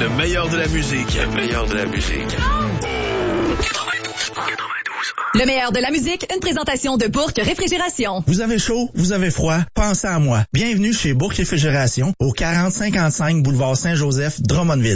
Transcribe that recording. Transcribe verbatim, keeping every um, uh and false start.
Le meilleur de la musique. Le meilleur de la musique. Le meilleur de la musique, une présentation de Bourque Réfrigération. Vous avez chaud, vous avez froid, pensez à moi. Bienvenue chez Bourque Réfrigération, au quarante cinquante-cinq boulevard Saint-Joseph, Drummondville.